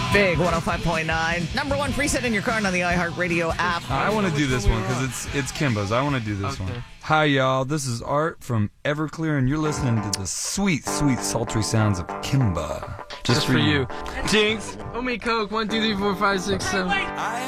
Big 105.9. Number one preset in your car and on the iHeartRadio app. I want to do this one because it's Kimbo's. I want to do this one. Hi, y'all. This is Art from Everclear, and you're listening to the sweet, sweet, sultry sounds of Kimba. Just for you. Jinx. Homie Coke. 1, 2, 3, 4, 5, 6, 7.